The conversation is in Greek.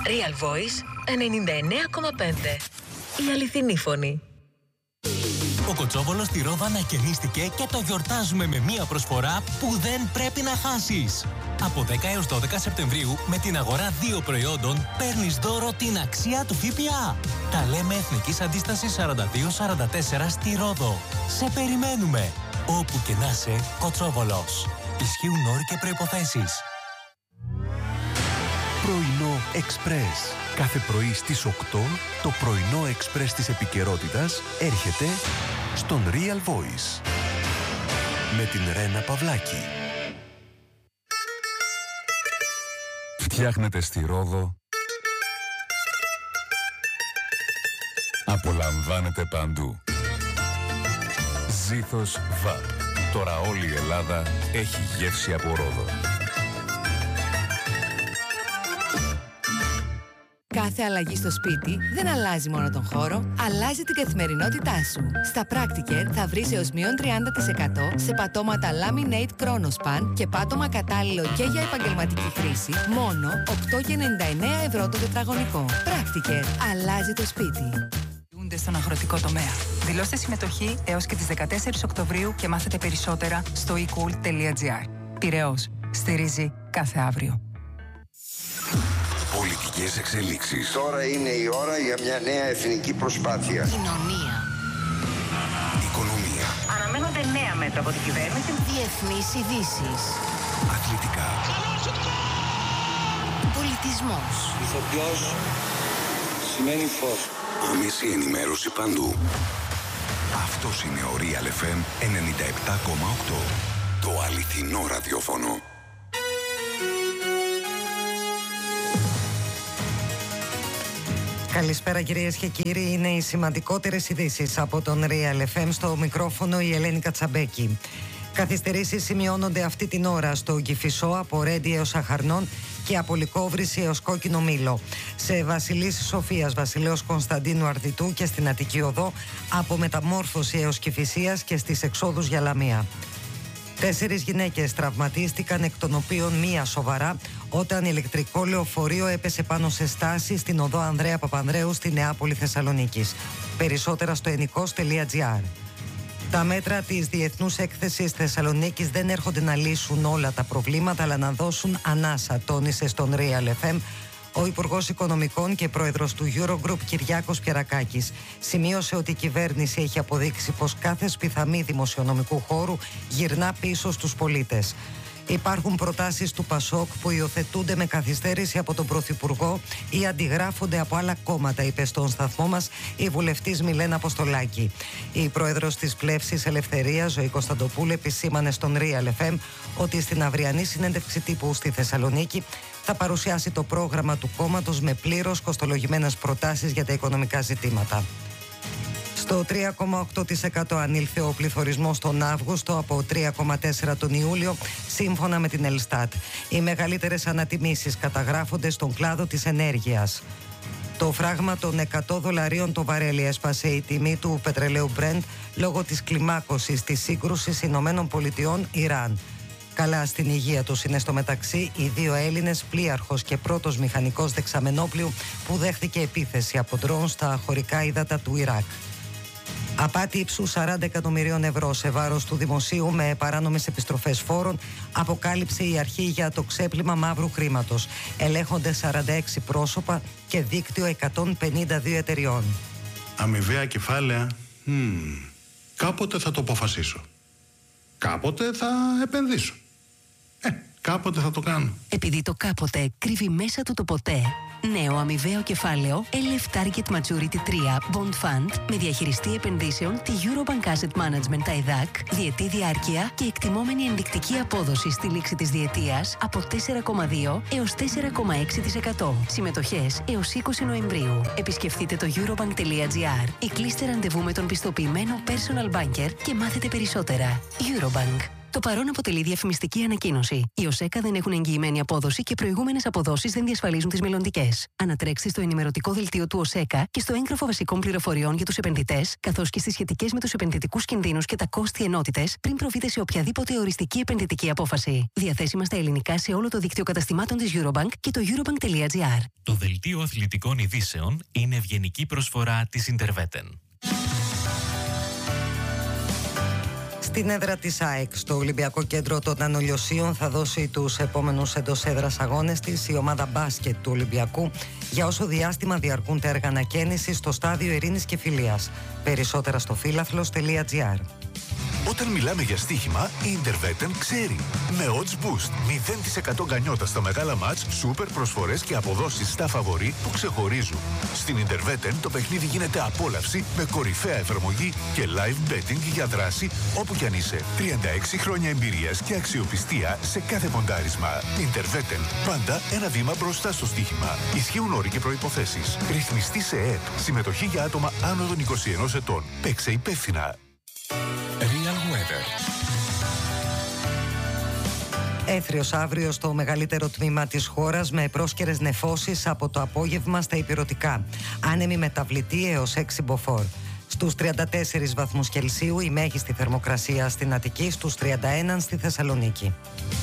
Real Voice 99,5. Η αληθινή φωνή. Ο Κοτσόβολος στη Ρόδο ανακαινίστηκε και το γιορτάζουμε με μία προσφορά που δεν πρέπει να χάσεις. Από 10 έως 12 Σεπτεμβρίου με την αγορά 2 προϊόντων παίρνεις δώρο την αξία του ΦΠΑ. Τα λέμε Εθνικής Αντίστασης 42-44 στη Ρόδο. Σε περιμένουμε. Όπου και να είσαι, Κοτσόβολος. Ισχύουν όροι και προϋποθέσεις. Πρωινό Εξπρές. Κάθε πρωί στις 8 το πρωινό Εξπρές της επικαιρότητας έρχεται στον Real Voice. Με την Ρένα Παυλάκη. Φτιάχνετε στη Ρόδο. Απολαμβάνετε παντού. Ζήθος ΒΑΠ. Τώρα όλη η Ελλάδα έχει γεύση από Ρόδο. Κάθε αλλαγή στο σπίτι δεν αλλάζει μόνο τον χώρο, αλλάζει την καθημερινότητά σου. Στα Practicare θα βρεις έως μείον 30% σε πατώματα Laminate Chronospan και πάτωμα κατάλληλο και για επαγγελματική χρήση, μόνο 8,99 ευρώ το τετραγωνικό. Practicare. Αλλάζει το σπίτι. Στον αγροτικό τομέα. Δηλώστε συμμετοχή έως και τις 14 Οκτωβρίου και μάθετε περισσότερα στο ecool.gr. Πειραιώς. Στηρίζει κάθε αύριο. Πολιτικές εξελίξεις. Τώρα είναι η ώρα για μια νέα εθνική προσπάθεια. Κοινωνία. Οικονομία. Αναμένονται νέα μέτρα από την κυβέρνηση. Διεθνείς ειδήσεις. Αθλητικά. Πολιτισμός. Ηθοποιός σημαίνει φως. Άμεση ενημέρωση παντού. Αυτός είναι ο Real FM 97,8. Το αληθινό ραδιόφωνο. Καλησπέρα κυρίες και κύριοι, είναι οι σημαντικότερες ειδήσεις από τον Real FM. Στο μικρόφωνο η Ελένη Κατσαμπέκη. Καθυστερήσεις σημειώνονται αυτή την ώρα στο Κηφισό από Ρέντι έως Αχαρνών και από Λυκόβρηση έως Κόκκινο Μήλο. Σε Βασιλής Σοφίας, Βασιλέως Κωνσταντίνου Αρδιτού και στην Αττική Οδό από Μεταμόρφωση έως Κηφισίας και στις εξόδους για Λαμία. 4 γυναίκες τραυματίστηκαν, εκ των οποίων μία σοβαρά, όταν ηλεκτρικό λεωφορείο έπεσε πάνω σε στάση στην οδό Ανδρέα Παπανδρέου στη Νεάπολη Θεσσαλονίκης. Περισσότερα στο ενικός.gr. Τα μέτρα της Διεθνούς Έκθεσης Θεσσαλονίκης δεν έρχονται να λύσουν όλα τα προβλήματα, αλλά να δώσουν ανάσα, τόνισε στον Real FM ο Υπουργός Οικονομικών και Πρόεδρος του Eurogroup Κυριάκος Πιερακάκης. Σημείωσε ότι η κυβέρνηση έχει αποδείξει πως κάθε σπιθαμή δημοσιονομικού χώρου γυρνά πίσω στους πολίτες. Υπάρχουν προτάσεις του ΠΑΣΟΚ που υιοθετούνται με καθυστέρηση από τον Πρωθυπουργό ή αντιγράφονται από άλλα κόμματα, είπε στον σταθμό μας η βουλευτής Μιλένα Αποστολάκη. Η πρόεδρος της Πλεύσης Ελευθερίας, Ζωή Κωνσταντοπούλου, επισήμανε στον Real FM ότι στην αυριανή συνέντευξη τύπου στη Θεσσαλονίκη θα παρουσιάσει το πρόγραμμα του κόμματος με πλήρως κοστολογημένες προτάσεις για τα οικονομικά ζητήματα. Στο 3,8% ανήλθε ο πληθωρισμός τον Αύγουστο από 3,4% τον Ιούλιο, σύμφωνα με την Ελστάτ. Οι μεγαλύτερες ανατιμήσεις καταγράφονται στον κλάδο της ενέργειας. Το φράγμα των $100 το βαρέλι έσπασε η τιμή του πετρελαίου Brent λόγω της κλιμάκωσης της σύγκρουσης Ηνωμένων Πολιτειών Ιράν. Καλά στην υγεία τους είναι στο μεταξύ οι 2 Έλληνες, πλοίαρχος και πρώτος μηχανικός δεξαμενόπλοιου, που δέχθηκε επίθεση από ντρόουν στα χωρικά ύδατα του Ιράκ. Απάτη ύψου 40 εκατομμυρίων ευρώ σε βάρος του δημοσίου με παράνομες επιστροφές φόρων, αποκάλυψε η αρχή για το ξέπλυμα μαύρου χρήματος. Ελέγχονται 46 πρόσωπα και δίκτυο 152 εταιριών. Αμοιβαία κεφάλαια, κάποτε θα το αποφασίσω. Κάποτε θα επενδύσω. Κάποτε θα το κάνω. Επειδή το κάποτε κρύβει μέσα του το ποτέ. Νέο αμοιβαίο κεφάλαιο LF Target Maturity 3 Bond Fund με διαχειριστή επενδύσεων τη Eurobank Asset Management ΤΑΙΔΑΚ, διετή διάρκεια και εκτιμόμενη ενδεικτική απόδοση στη λήξη της διετίας από 4,2 έως 4,6%. Συμμετοχές έως 20 Νοεμβρίου. Επισκεφτείτε το eurobank.gr ή κλείστε ραντεβού με τον πιστοποιημένο personal banker και μάθετε περισσότερα. Eurobank. Το παρόν αποτελεί διαφημιστική ανακοίνωση. Οι ΟΣΕΚΑ δεν έχουν εγγυημένη απόδοση και προηγούμενες αποδόσεις δεν διασφαλίζουν τις μελλοντικές. Ανατρέξτε στο ενημερωτικό δελτίο του ΟΣΕΚΑ και στο έγγραφο βασικών πληροφοριών για τους επενδυτές, καθώς και στις σχετικές με τους επενδυτικούς κινδύνους και τα κόστη ενότητες, πριν προβείτε σε οποιαδήποτε οριστική επενδυτική απόφαση. Διαθέσιμα στα ελληνικά σε όλο το δίκτυο καταστημάτων της Eurobank και το eurobank.gr. Το δελτίο αθλητικών ειδήσεων είναι ευγενική προσφορά της Interveten. Στην έδρα της ΑΕΚ, στο Ολυμπιακό Κέντρο των Ανολιοσίων, θα δώσει τους επόμενους εντός έδρας αγώνες της η ομάδα μπάσκετ του Ολυμπιακού για όσο διάστημα διαρκούν τα έργα ανακαίνησης στο στάδιο Ειρήνης και Φιλίας. Περισσότερα στο φίλαθλος.gr. Όταν μιλάμε για στοίχημα, η Interveten ξέρει. Με odds boost, 0% γκανιότα στα μεγάλα μάτς, σούπερ προσφορές και αποδόσεις στα φαβορί που ξεχωρίζουν. Στην Interveten το παιχνίδι γίνεται απόλαυση με κορυφαία εφαρμογή και live betting για δράση όπου κι αν είσαι. 36 χρόνια εμπειρίας και αξιοπιστία σε κάθε ποντάρισμα. Interveten, πάντα ένα βήμα μπροστά στο στοίχημα. Ισχύουν όροι και προϋποθέσεις. Ρυθμιστή σε ΕΕΠ. Συμμετοχή για άτομα άνω των 21 ετών. Παίξε υπεύθυνα. Real Weather. Έθριος αύριο στο μεγαλύτερο τμήμα της χώρας με πρόσκαιρες νεφώσεις από το απόγευμα στα ηπειρωτικά. Άνεμη μεταβλητή έως 6 μποφόρ. Στους 34 βαθμούς Κελσίου η μέγιστη θερμοκρασία στην Αττική, στους 31 στη Θεσσαλονίκη.